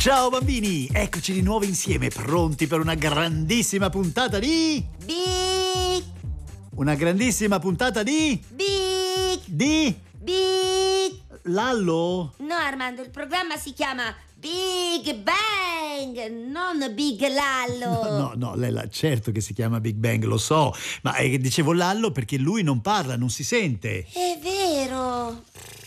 Ciao bambini, eccoci di nuovo insieme, pronti per una grandissima puntata di... Big! Una grandissima puntata di... Big! Di... Big! Lallo? No, Armando, il programma si chiama Big Bang, non Big Lallo. No, Lella, certo che si chiama Big Bang, lo so, ma dicevo Lallo perché lui non parla, non si sente. È vero.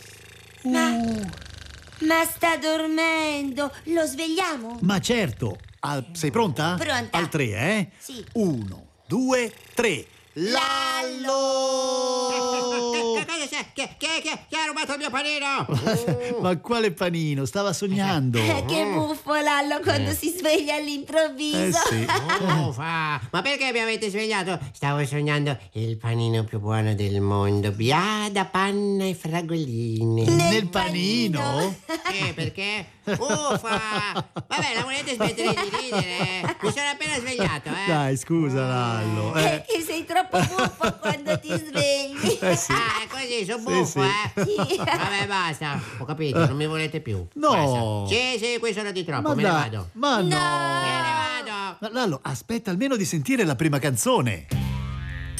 Ma sta dormendo. Lo svegliamo? Ma certo, sei pronta? Pronta. Al 3, eh? Sì. 1, 2, 3. Lallo! Che cosa c'è? Chi ha rubato il mio panino? Ma quale panino? Stava sognando. Che buffo Lallo quando si sveglia all'improvviso. Sì. Uffa! Ma perché mi avete svegliato? Stavo sognando il panino più buono del mondo. Biada, panna e fragoline. Nel panino? Perché? Uffa! Vabbè, la volete smettere di ridere? Mi sono appena svegliato, Dai, scusa Lallo. Che sei troppo buffo quando ti svegli. Sì. Ah, è così, sono buffo, sì. Sì. Vabbè, basta. Ho capito, non mi volete più. No. Basta. Sì, qui sono di troppo, Ma me ne dai, vado. ma no. No. Me ne vado. Ma Lallo, aspetta almeno di sentire la prima canzone.